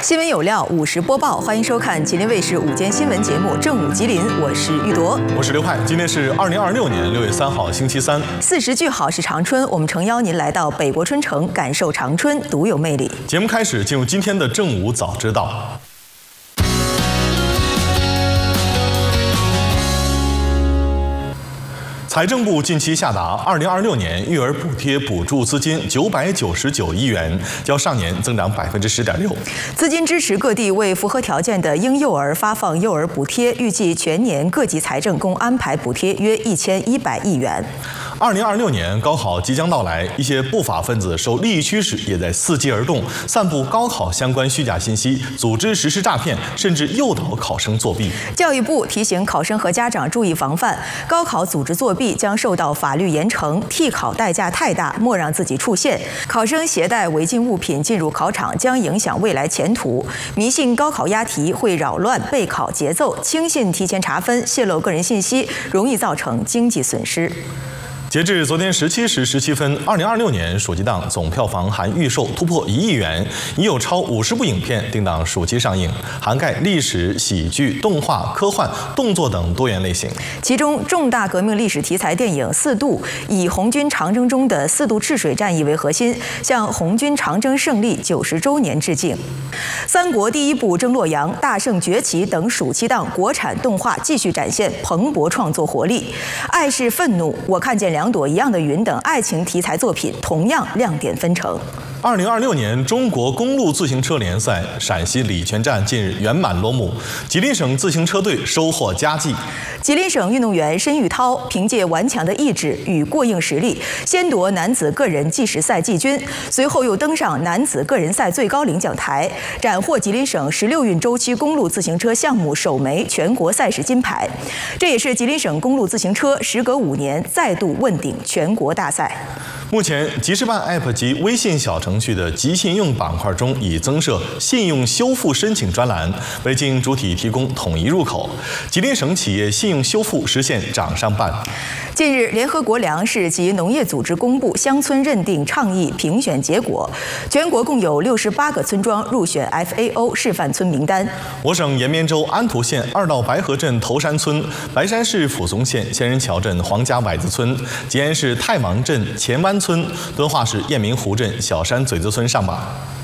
新闻有料，50播报，欢迎收看吉林卫视午间新闻节目《正午吉林》，我是玉铎， 我是刘派。今天是2026年6月3号，星期三。 40句好是长春，我们诚邀您来到北国春城，感受长春独有魅力。 节目开始，进入今天的正午早知道。 财政部近期下达2026年育儿补贴补助资金999亿元，较上年增长10.6%。 资金支持各地为符合条件的婴幼儿发放幼儿补贴，预计全年各级财政共安排补贴约1100亿元。 2026年高考即将到来，一些不法分子受利益驱使，也在伺机而动，散布高考相关虚假信息，组织实施诈骗，甚至诱导考生作弊。 教育部提醒考生和家长注意防范，高考组织作弊将受到法律严惩，替考代价太大，莫让自己出现。考生携带违禁物品进入考场将影响未来前途。迷信高考押题会扰乱备考节奏，轻信提前查分、泄露个人信息，容易造成经济损失。 截至昨天17时17分，2026年暑期档总票房含预售突破1亿元，已有超50部影片定档暑期上映，涵盖历史、喜剧、动画、科幻、动作等多元类型。 其中，重大革命历史题材电影《四渡》以红军长征中的四渡赤水战役为核心，向红军长征胜利90周年致敬。三国第一部征洛阳、大圣崛起等暑期档国产动画继续展现蓬勃创作活力。爱是愤怒，我看见2朵一样的云等爱情题材作品同样亮点纷呈。 2026年中国公路自行车联赛陕西礼泉站近日圆满落幕，吉林省自行车队收获佳绩。 吉林省运动员申玉涛凭借顽强的意志与过硬实力，先夺男子个人计时赛季军，随后又登上男子个人赛最高领奖台，斩获吉林省16运周期公路自行车项目首枚全国赛事金牌。这也是吉林省公路自行车时隔5年再度问鼎全国大赛。 目前，吉事办 App 及微信小程序的吉信用板块中已增设信用修复申请专栏，为经营主体提供统一入口。吉林省企业信用修复实现掌上办。 近日，联合国粮食及农业组织公布乡村认定倡议评选结果，全国共有68个村庄入选 FAO 示范村名单。 我省延边州安图县2道白河镇头山村、白山市抚松县仙人桥镇黄家崴子村、吉安市太芒镇前湾村、敦化市雁鸣湖镇小山嘴子村上榜。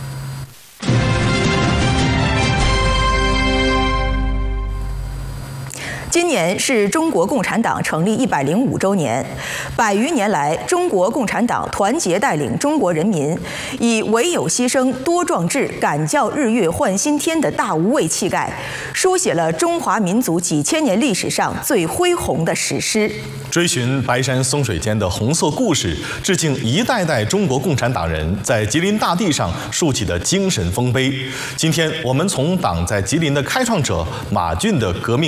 今年是中国共产党成立105周年，100余年来，中国共产党团结带领中国人民，以唯有牺牲多壮志，敢教日月换新天的大无畏气概，书写了中华民族几千年历史上最恢宏的史诗。 追寻白山松水间的红色故事，致敬一代代中国共产党人在吉林大地上竖起的精神丰碑。今天，我们从党在吉林的开创者马骏的革命